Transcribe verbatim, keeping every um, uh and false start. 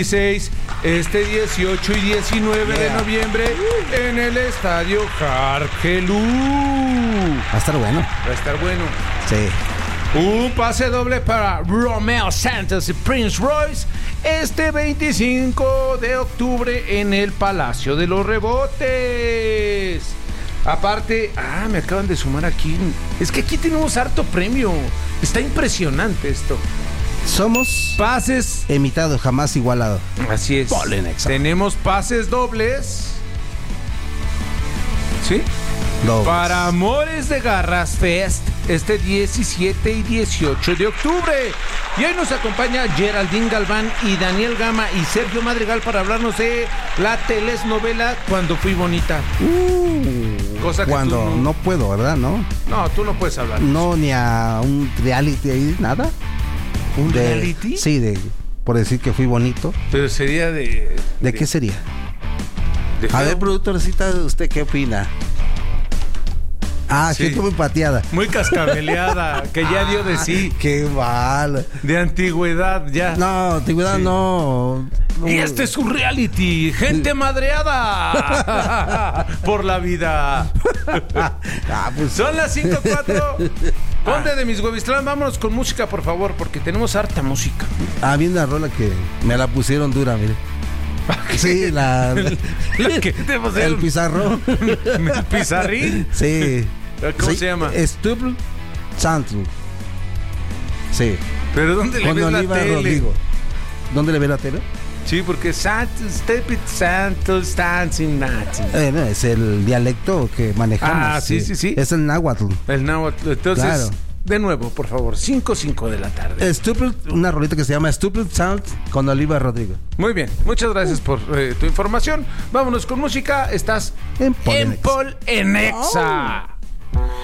Este dieciocho y diecinueve yeah. de noviembre en el estadio Jargelú. Va a estar bueno. Va a estar bueno. Sí. Un pase doble para Romeo Santos y Prince Royce este veinticinco de octubre en el Palacio de los Rebotes. Aparte, ah, me acaban de sumar aquí. Es que aquí tenemos harto premio. Está impresionante esto. Somos pases imitado, jamás igualado. Así es. Polenexa. Tenemos pases dobles. ¿Sí? Dobles. Para Amores de Garras Fest este diecisiete y dieciocho de octubre. Y hoy nos acompaña Geraldine Galván y Daniel Gama y Sergio Madrigal para hablarnos de la telesnovela Cuando Fui Bonita. Uh, Cosa que cuando tú no... no puedo, ¿verdad? No. No, tú no puedes hablar. No, ni a un reality ahí, nada. ¿Un de, reality? Sí, de por decir que fui bonito. Pero sería de... ¿De, ¿De qué sería? De a ver, productorcita, ¿usted qué opina? Ah, sí. Gente muy pateada. Muy cascabeleada, que ya dio de sí. Qué mal. De antigüedad, ya. No, antigüedad sí. no. no. Y este es un reality. Gente madreada por la vida. Ah, pues. Son las cinco cuatro. Conde de Mis Huevislán, vámonos con música, por favor, porque tenemos harta música. Ah, vi una rola que me la pusieron dura, mire. Sí, la... la que te el pizarrón. ¿El pizarrín? Sí. ¿Cómo sí, se llama? Stupid Santos. Sí. ¿Pero dónde le ves la tele? Rodrigo. ¿Dónde le ve la tele? Sí, porque Santos, Stupid Santos, Dancing Nazi. Eh, no, es el dialecto que manejamos. Ah, sí, sí, sí. Es el náhuatl. El náhuatl. Entonces, claro. De nuevo, por favor, cinco cinco de la tarde. Stupid, una rolita que se llama Stupid Sound con Oliva Rodrigo. Muy bien, muchas gracias por eh, tu información. Vámonos con música. Estás en Polenexa. En Polenexa. Oh.